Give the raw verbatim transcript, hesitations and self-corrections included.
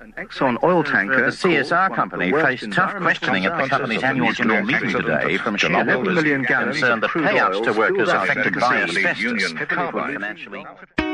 Exxon oil tanker, The C S R company faced tough questioning at the company's annual general meeting today from shareholders concerned that payouts to workers affected by asbestos could be financially...